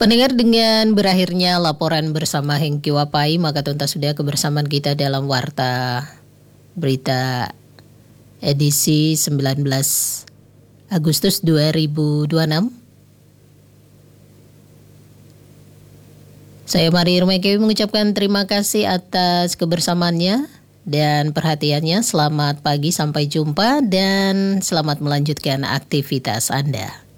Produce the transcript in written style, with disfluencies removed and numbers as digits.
Pendengar, dengan berakhirnya laporan bersama Hengki Wapai, maka tuntas sudah kebersamaan kita dalam Warta Berita edisi 19 Agustus 2026. Saya Mari Irmekewi mengucapkan terima kasih atas kebersamaannya dan perhatiannya. Selamat pagi, sampai jumpa dan selamat melanjutkan aktivitas Anda.